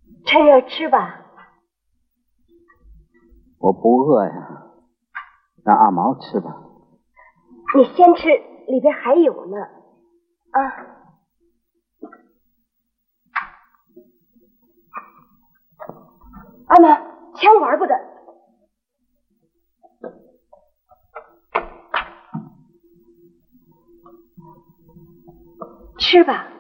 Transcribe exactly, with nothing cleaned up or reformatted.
趁热吃吧。 我不饿呀，让阿毛吃吧。 你先吃，里边还有呢。啊，阿毛，枪玩不得。吃吧。